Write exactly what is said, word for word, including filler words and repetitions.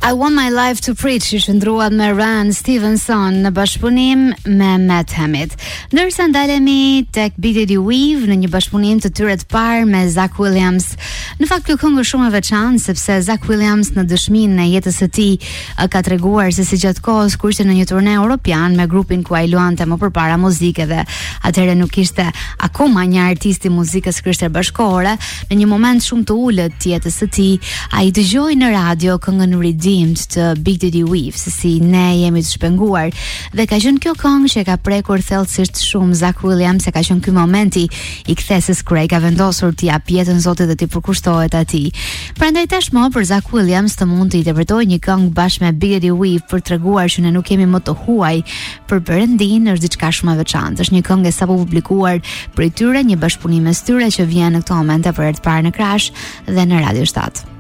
I Want My Life to Preach i shëndruat me Ran Stevenson në bashkëpunim me Matt Hemmit. Ndërsa ndalemi tek Big Daddy Weave në një bashkëpunim të tyre të parë me Zach Williams. Në fakt kjo këngë është shumë e veçantë sepse Zach Williams në dëshminë e jetës së tij ka treguar se si gjatë kohës kur ishte në një turne europian me grupin ku ai luante më përpara muzike dhe atëherë nuk kishte akoma një artist i muzikës krishtere bashkëkohore, në një moment shumë të ulët të jetës së tij, ai dëgjoi në radio këngën Redeemed të Big Daddy Weave, se si ne jemi të shpenguar, dhe ka qenë kjo këngë që ka prekur thellësisht shumë Zach Williams, se ka qenë ky momenti i kthesës kur ai ka vendosur t'i jap jetën Zotit dhe t'i përkushtohet atij. Prandaj tashmë për Zach Williams të mund të i interpretojë një këngë bashkë me Big Daddy Weave për treguar që ne nuk kemi më të huaj për Perëndin, është diçka shumë e veçantë. Është një këngë e sapo publikuar prej tyre, një bashkëpunim mes tyre që vjen në këtë moment për herë të parë në Crash dhe në Radio shtat.